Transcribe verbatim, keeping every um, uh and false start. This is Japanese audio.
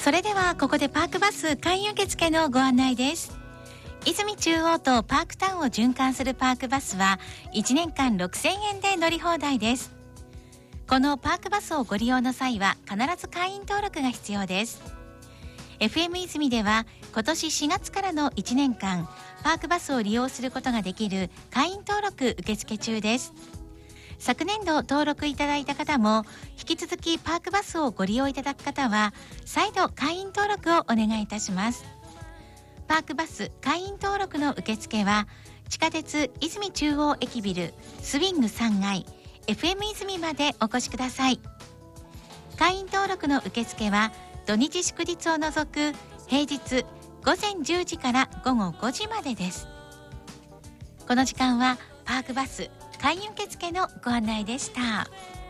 それではここでパークバス会員受付のご案内です。泉中央とパークタウンを循環するパークバスはいちねんかんろくせんえんで乗り放題です。このパークバスをご利用の際は必ず会員登録が必要です。 エフエム 泉では今年しがつからのいちねんかんパークバスを利用することができる会員登録受付中です。昨年度登録いただいた方も引き続きパークバスをご利用いただく方は再度会員登録をお願いいたします。パークバス会員登録の受付は地下鉄泉中央駅ビルスウィングさんがい エフエム 泉までお越しください。会員登録の受付は土日祝日を除く平日ごぜんじゅうじからごごごじまでです。この時間はパークバス会員受付のご案内でした。